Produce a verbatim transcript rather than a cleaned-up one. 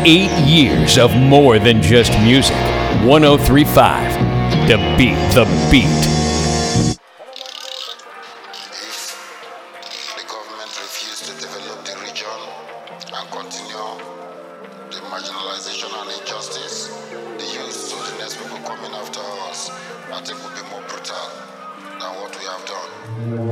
Eight years of more than just music. one oh three point five, To Beat the Beat. If the government refused to develop the region and continue the marginalization and injustice, the youth, so the next people coming after us, I think will be more brutal than what we have done.